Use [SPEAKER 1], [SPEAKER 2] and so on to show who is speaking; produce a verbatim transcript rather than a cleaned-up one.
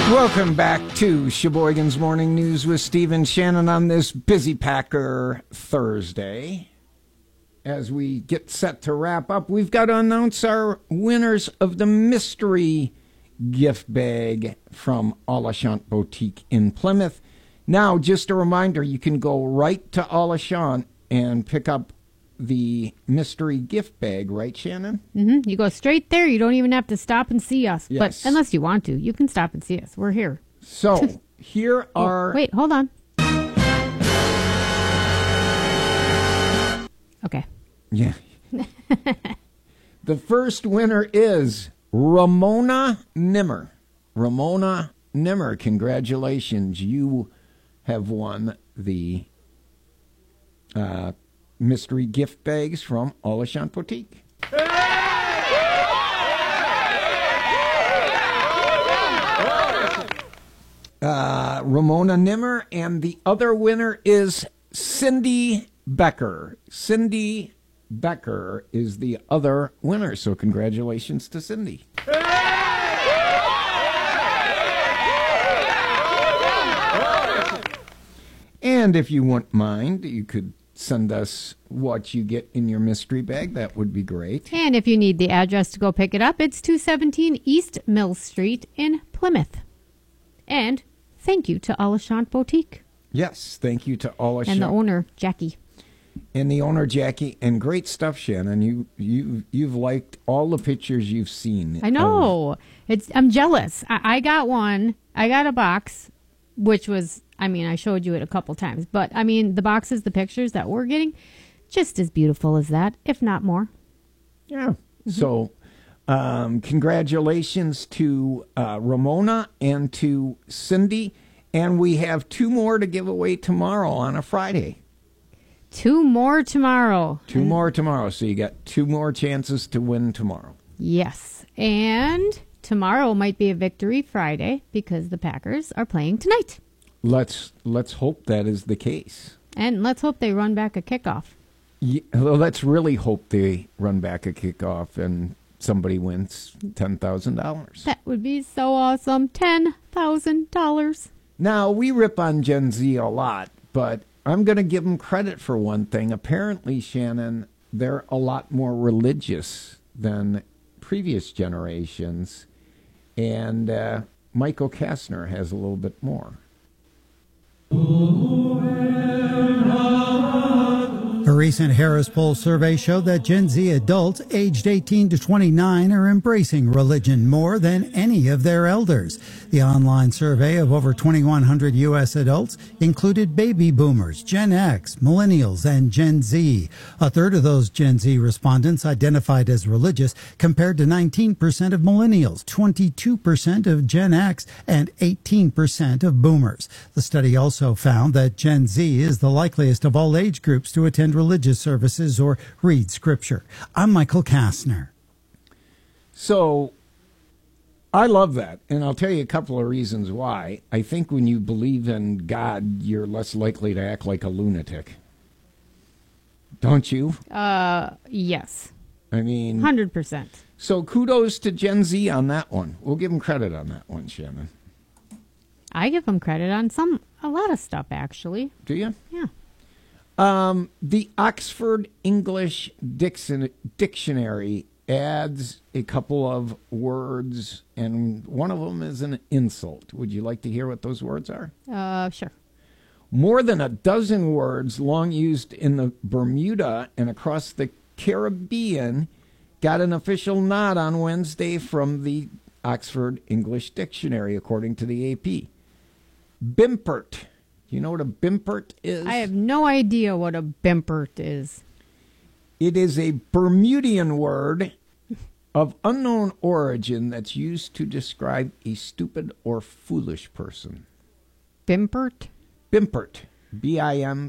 [SPEAKER 1] Welcome back to Sheboygan's Morning News with Steve and Shannon on this Busy Packer Thursday. As we get set to wrap up, we've got to announce our winners of the mystery gift bag from Alashant Boutique in Plymouth. Now, just a reminder, you can go right to Alashant and pick up the mystery gift bag, right, Shannon?
[SPEAKER 2] Mm-hmm. You go straight there. You don't even have to stop and see us.
[SPEAKER 1] Yes.
[SPEAKER 2] But unless you want to, you can stop and see us. We're here.
[SPEAKER 1] So, here are...
[SPEAKER 2] Oh, wait, hold on. Okay.
[SPEAKER 1] Yeah. The first winner is Ramona Nimmer. Ramona Nimmer, congratulations. You have won the uh, mystery gift bags from Alashant Boutique. Uh, Ramona Nimmer, and the other winner is Cindy Becker. Cindy Becker is the other winner, so congratulations to Cindy. And if you wouldn't mind, you could send us what you get in your mystery bag. That would be great.
[SPEAKER 2] And if you need the address to go pick it up, it's two seventeen East Mill Street in Plymouth. And thank you to Alashant Boutique.
[SPEAKER 1] Yes, thank you to Alashant.
[SPEAKER 2] And the owner, Jackie.
[SPEAKER 1] And the owner, Jackie. And great stuff, Shannon. You, you, you've liked all the pictures you've seen.
[SPEAKER 2] I know. It's. I'm jealous. I, I got one. I got a box, which was, I mean, I showed you it a couple times. But, I mean, the boxes, the pictures that we're getting, just as beautiful as that, if not more.
[SPEAKER 1] Yeah. Mm-hmm. So, um, congratulations to uh, Ramona and to Cindy. And we have two more to give away tomorrow on a Friday.
[SPEAKER 2] Two more tomorrow.
[SPEAKER 1] Two and more tomorrow. So you got two more chances to win tomorrow.
[SPEAKER 2] Yes. And tomorrow might be a victory Friday because the Packers are playing tonight.
[SPEAKER 1] Let's let's hope that is the case.
[SPEAKER 2] And let's hope they run back a kickoff.
[SPEAKER 1] Yeah, well, let's really hope they run back a kickoff and somebody wins ten thousand dollars.
[SPEAKER 2] That would be so awesome. ten thousand dollars.
[SPEAKER 1] Now, we rip on Gen Z a lot, but I'm going to give them credit for one thing. Apparently, Shannon, they're a lot more religious than previous generations. And uh, Michael Kastner has a little bit more.
[SPEAKER 3] A recent Harris Poll survey showed that Gen Z adults aged eighteen to twenty-nine are embracing religion more than any of their elders. The online survey of over twenty-one hundred U S adults included baby boomers, Gen X, millennials, and Gen Z. A third of those Gen Z respondents identified as religious, compared to nineteen percent of millennials, twenty-two percent of Gen X, and eighteen percent of boomers. The study also found that Gen Z is the likeliest of all age groups to attend religious services or read scripture. I'm Michael Kastner.
[SPEAKER 1] So I love that, and I'll tell you a couple of reasons why. I think when you believe in God, you're less likely to act like a lunatic. Don't you?
[SPEAKER 2] Uh, yes.
[SPEAKER 1] I mean...
[SPEAKER 2] one hundred percent.
[SPEAKER 1] So kudos to Gen Z on that one. We'll give them credit on that one, Shannon.
[SPEAKER 2] I give them credit on some, a lot of stuff, actually.
[SPEAKER 1] Do you?
[SPEAKER 2] Yeah.
[SPEAKER 1] Um, the Oxford English Dixon, Dictionary adds a couple of words, and one of them is an insult. Would you like to hear what those words are?
[SPEAKER 2] Uh, sure.
[SPEAKER 1] More than a dozen words long used in the Bermuda and across the Caribbean got an official nod on Wednesday from the Oxford English Dictionary, according to the A P. Bimpert. You know what a bimpert is?
[SPEAKER 2] I have no idea what a bimpert is.
[SPEAKER 1] It is a Bermudian word of unknown origin that's used to describe a stupid or foolish person.
[SPEAKER 2] Bimpert?
[SPEAKER 1] Bimpert. B I M